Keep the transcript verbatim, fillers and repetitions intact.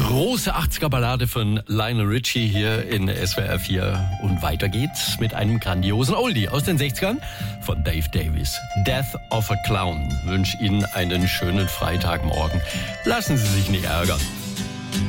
große achtziger-Ballade von Lionel Richie hier in S W R vier. Und weiter geht's mit einem grandiosen Oldie aus den sechzigern von Dave Davies. Death of a Clown. Wünsche Ihnen einen schönen Freitagmorgen. Lassen Sie sich nicht ärgern.